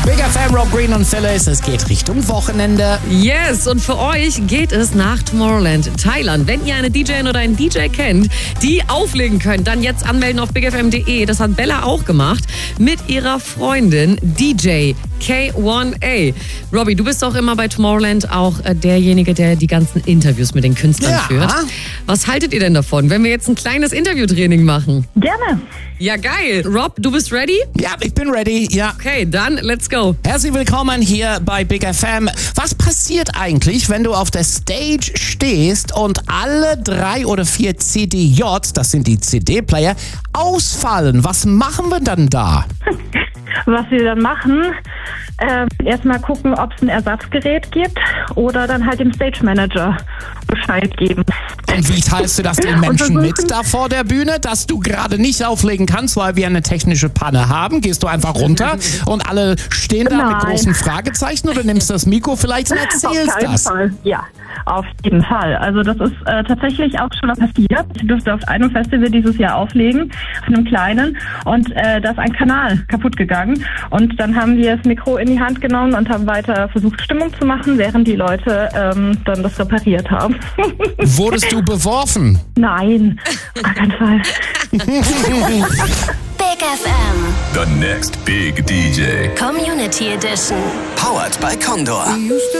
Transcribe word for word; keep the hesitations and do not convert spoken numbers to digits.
Big F M, Rob Green und Phyllis. Es geht Richtung Wochenende. Yes, und für euch geht es nach Tomorrowland, Thailand. Wenn ihr eine D J oder einen D J kennt, die auflegen könnt, dann jetzt anmelden auf big f m punkt d e. Das hat Bella auch gemacht mit ihrer Freundin D J K eins A. Robbie, du bist auch immer bei Tomorrowland auch äh, derjenige, der die ganzen Interviews mit den Künstlern Ja. führt. Was haltet ihr denn davon, wenn wir jetzt ein kleines Interviewtraining machen? Gerne. Ja, geil. Rob, du bist ready? Ja, ich bin ready. Ja. Okay, dann let's go. Herzlich willkommen hier bei Big F M. Was passiert eigentlich, wenn du auf der Stage stehst und alle drei oder vier C D Js, das sind die C D-Player, ausfallen? Was machen wir dann da? Was wir dann machen, äh, erstmal gucken, ob es ein Ersatzgerät gibt oder dann halt dem Stage Manager Bescheid geben. Und wie teilst du das den Menschen mit da vor der Bühne, dass du gerade nicht auflegen kannst, weil wir eine technische Panne haben? Gehst du einfach runter und alle stehen da mit Nein. großen Fragezeichen oder nimmst das Mikro vielleicht und erzählst Auf keinen das? Fall. Ja, auf jeden Fall. Also das ist äh, tatsächlich auch schon passiert. Ich durfte auf einem Festival dieses Jahr auflegen, auf einem kleinen, und äh, da ist ein Kanal kaputt gegangen. Und dann haben wir das Mikro in die Hand genommen und haben weiter versucht, Stimmung zu machen, während die Leute ähm, dann das repariert haben. Wurdest du beworfen? Nein, auf gar keinen Fall. Big F M. The next big D J. Community Edition. Powered by Condor.